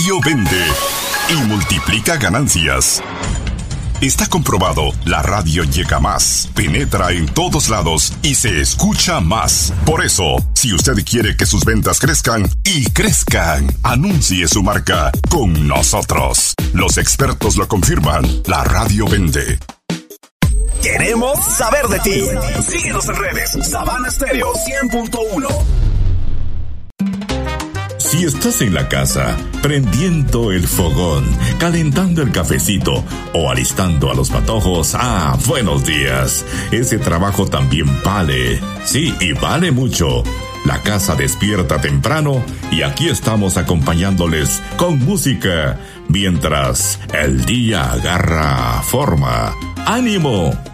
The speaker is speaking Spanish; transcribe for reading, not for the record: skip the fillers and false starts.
radio vende y multiplica ganancias. Está comprobado, la radio llega más, penetra en todos lados y se escucha más. Por eso, si usted quiere que sus ventas crezcan y crezcan, anuncie su marca con nosotros. Los expertos lo confirman, la radio vende. Queremos saber de ti. Síguenos en redes, Sabana Stereo 100.1. Si estás en la casa, prendiendo el fogón, calentando el cafecito o alistando a los patojos, buenos días. Ese trabajo también vale. Sí, y vale mucho. La casa despierta temprano y aquí estamos acompañándoles con música mientras el día agarra forma. ¡Ánimo!